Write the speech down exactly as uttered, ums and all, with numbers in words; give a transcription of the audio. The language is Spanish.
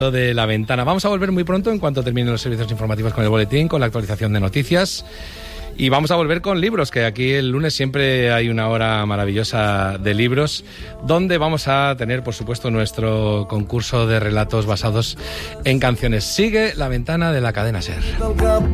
de La Ventana. Vamos a volver muy pronto en cuanto terminen los servicios informativos con el boletín, con la actualización de noticias. Y vamos a volver con libros, que aquí el lunes siempre hay una hora maravillosa de libros, donde vamos a tener, por supuesto, nuestro concurso de relatos basados en canciones. Sigue La Ventana de la cadena SER.